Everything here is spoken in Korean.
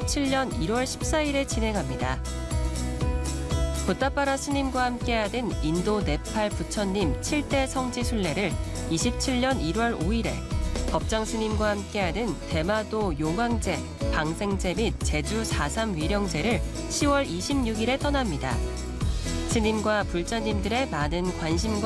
27년 1월 14일에 진행합니다. 붓다빠라 스님과 함께하는 인도 네팔 부처님 7대 성지 순례를 27년 1월 5일에, 법정 스님과 함께하는 대마도 용왕제, 방생제 및 제주 4.3 위령제를 10월 26일에 떠납니다. 스님과 불자님들의 많은 관심과